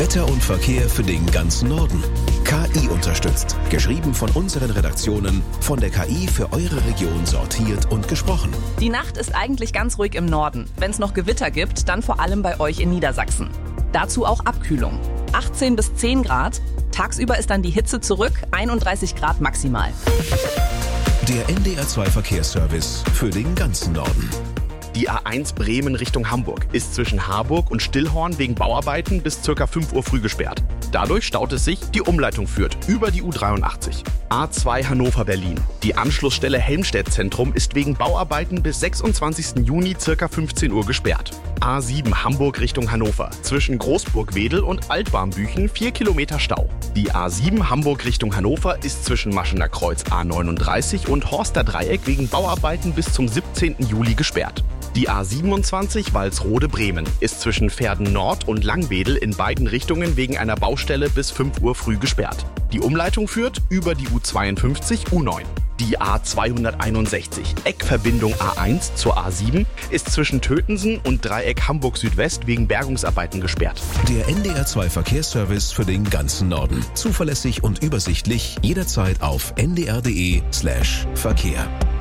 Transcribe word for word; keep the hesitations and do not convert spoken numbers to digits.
Wetter und Verkehr für den ganzen Norden. K I unterstützt. Geschrieben von unseren Redaktionen, von der K I für eure Region sortiert und gesprochen. Die Nacht ist eigentlich ganz ruhig im Norden. Wenn es noch Gewitter gibt, dann vor allem bei euch in Niedersachsen. Dazu auch Abkühlung. achtzehn bis zehn Grad. Tagsüber ist dann die Hitze zurück, einunddreißig Grad maximal. Der N D R zwei Verkehrsservice für den ganzen Norden. Die A eins Bremen Richtung Hamburg ist zwischen Harburg und Stillhorn wegen Bauarbeiten bis ca. fünf Uhr früh gesperrt. Dadurch staut es sich, die Umleitung führt über die U dreiundachtzig. A zwei Hannover-Berlin. Die Anschlussstelle Helmstedt-Zentrum ist wegen Bauarbeiten bis sechsundzwanzigsten Juni ca. fünfzehn Uhr gesperrt. A sieben Hamburg Richtung Hannover. Zwischen Großburg-Wedel und Altwarmbüchen vier Kilometer Stau. Die A sieben Hamburg Richtung Hannover ist zwischen Maschener Kreuz A neununddreißig und Horster Dreieck wegen Bauarbeiten bis zum siebzehnten Juli gesperrt. Die A siebenundzwanzig Walsrode-Bremen ist zwischen Verden Nord und Langwedel in beiden Richtungen wegen einer Baustelle bis fünf Uhr früh gesperrt. Die Umleitung führt über die U zweiundfünfzig U neun. Die A zweihunderteinundsechzig Eckverbindung A eins zur A sieben ist zwischen Tötensen und Dreieck Hamburg Südwest wegen Bergungsarbeiten gesperrt. Der N D R zwei Verkehrsservice für den ganzen Norden. Zuverlässig und übersichtlich, jederzeit auf n d r punkt d e slash Verkehr.